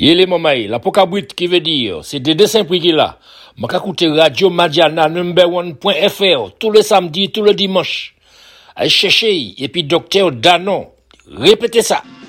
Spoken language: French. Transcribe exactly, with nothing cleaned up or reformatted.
Yele mamay, la pokabwit qui veut dire, c'est des dessins prix qu'il a. M'a écouté Radio Madiana number one point F R tous les samedis, tous les dimanches. Allez chercher, et puis docteur Danon. Répétez ça.